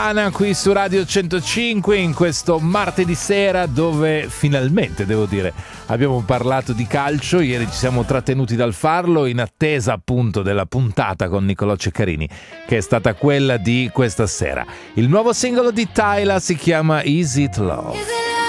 Ana qui su Radio 105 in questo martedì sera dove finalmente, devo dire, abbiamo parlato di calcio. Ieri ci siamo trattenuti dal farlo in attesa appunto della puntata con Nicolò Ceccarini, che è stata quella di questa sera. Il nuovo singolo di Tyla si chiama Is It Love?